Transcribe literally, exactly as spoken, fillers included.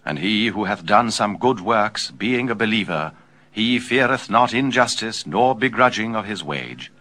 And he who hath done some good works, being a believer, he feareth not injustice, nor begrudging of his wage.